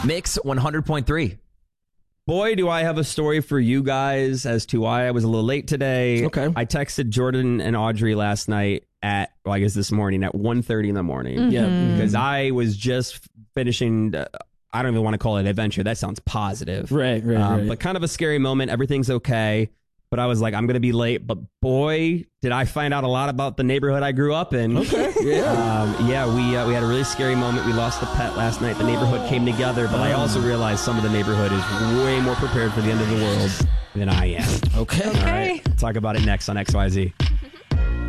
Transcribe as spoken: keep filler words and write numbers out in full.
Mix one hundred point three. Boy, do I have a story for you guys as to why I was a little late today. Okay. I texted Jordan and Audrey last night at, well, I guess this morning at one thirty in the morning. Mm-hmm. Yeah. Because I was just finishing, uh, I don't even want to call it an adventure. That sounds positive. Right, right, um, right. But kind of a scary moment. Everything's okay. But I was like, I'm going to be late. But boy, did I find out a lot about the neighborhood I grew up in. Okay. Yeah. Um, yeah, we uh, we had a really scary moment. We lost a pet last night. The neighborhood came together. But I also realized some of the neighborhood is way more prepared for the end of the world than I am. Okay. All right. Talk about it next on X Y Z.